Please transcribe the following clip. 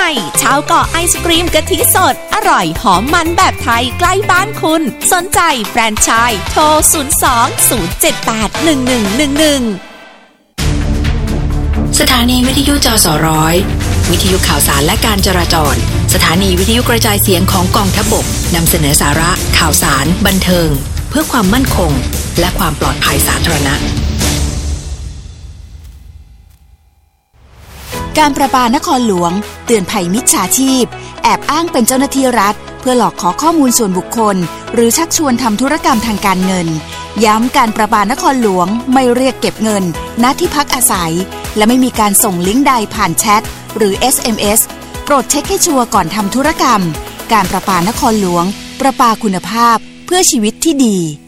ม่ชาวเกาะไอศกรีมกะทิสดอร่อยหอมมันแบบไทยใกล้บ้านคุณสนใจแฟรนไชส์โทร02-078-1111 สถานีวิทยุจส.100วิทยุข่าวสารและการจราจรสถานีวิทยุกระจายเสียงของกองทัพบกนำเสนอสาระข่าวสารบันเทิงเพื่อความมั่นคงและความปลอดภัยสาธารณะการประปานครหลวงเตือนภัยมิจฉาชีพแอบอ้างเป็นเจ้าหน้าที่รัฐเพื่อหลอกขอข้อมูลส่วนบุคคลหรือชักชวนทำธุรกรรมทางการเงินย้ำการประปานครหลวงไม่เรียกเก็บเงินณที่พักอาศัยและไม่มีการส่งลิงก์ใดผ่านแชทหรือ SMS โปรดเช็คให้ชัวร์ก่อนทำธุรกรรมการประปานครหลวงประปาคุณภาพเพื่อชีวิตที่ดี